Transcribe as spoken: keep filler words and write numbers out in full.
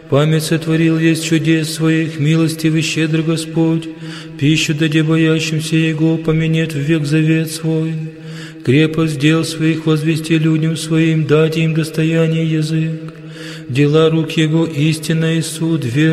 Память сотворил есть чудес своих, милостивый щедрый Господь, пищу даде боящимся Его, поменет в век завет свой. Крепость дел своих возвести людям своим, дать им достояние язык. Дела рук Его истина и суд, вера